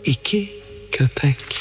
ikke Köpek.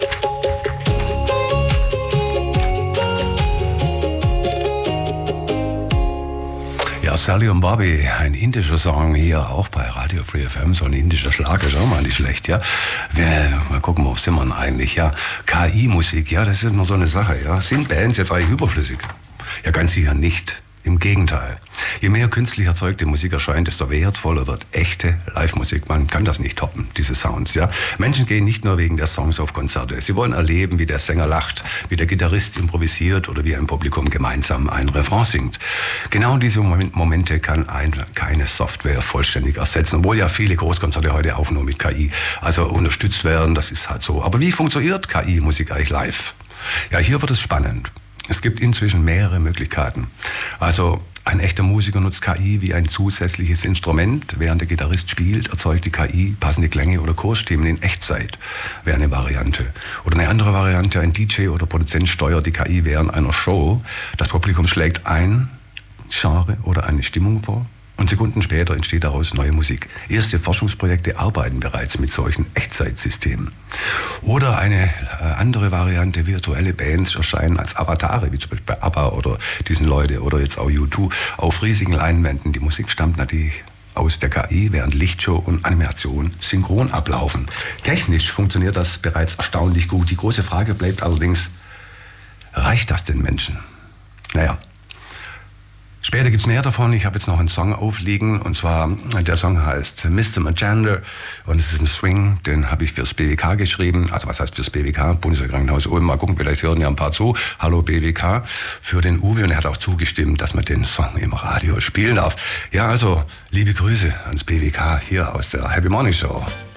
Ja, Sally und Bobby, ein indischer Song hier auch bei Radio Free FM, so ein indischer Schlager, ist auch mal nicht schlecht, ja. Mal gucken, wo sind wir eigentlich, ja. KI-Musik, ja, das ist immer so eine Sache, ja. Sind Bands jetzt eigentlich überflüssig? Ja, ganz sicher nicht. Im Gegenteil. Je mehr künstlich erzeugte Musik erscheint, desto wertvoller wird echte Live-Musik. Man kann das nicht toppen, diese Sounds. Ja? Menschen gehen nicht nur wegen der Songs auf Konzerte. Sie wollen erleben, wie der Sänger lacht, wie der Gitarrist improvisiert oder wie ein Publikum gemeinsam ein Refrain singt. Genau diese Momente kann keine Software vollständig ersetzen, obwohl ja viele Großkonzerte heute auch nur mit KI unterstützt werden. Das ist halt so. Aber wie funktioniert KI-Musik eigentlich live? Ja, hier wird es spannend. Es gibt inzwischen mehrere Möglichkeiten. Also ein echter Musiker nutzt KI wie ein zusätzliches Instrument. Während der Gitarrist spielt, erzeugt die KI passende Klänge oder Chorstimmen in Echtzeit, wäre eine Variante. Oder eine andere Variante, ein DJ oder Produzent steuert die KI während einer Show. Das Publikum schlägt ein Genre oder eine Stimmung vor. Und Sekunden später entsteht daraus neue Musik. Erste Forschungsprojekte arbeiten bereits mit solchen Echtzeitsystemen. Oder eine andere Variante, virtuelle Bands erscheinen als Avatare, wie zum Beispiel bei ABBA oder diesen Leute oder jetzt auch U2, auf riesigen Leinwänden. Die Musik stammt natürlich aus der KI, während Lichtshow und Animation synchron ablaufen. Technisch funktioniert das bereits erstaunlich gut. Die große Frage bleibt allerdings, reicht das den Menschen? Naja. Später gibt es mehr davon. Ich habe jetzt noch einen Song aufliegen. Und zwar, der Song heißt Mr. Magenta. Und es ist ein Swing, den habe ich fürs BWK geschrieben. Also was heißt fürs BWK? Bundeswehrkrankenhaus Ulm. Mal gucken, vielleicht hören ja ein paar zu. Hallo BWK. Für den Uwe. Und er hat auch zugestimmt, dass man den Song im Radio spielen darf. Ja, also liebe Grüße ans BWK hier aus der Happy Morning Show.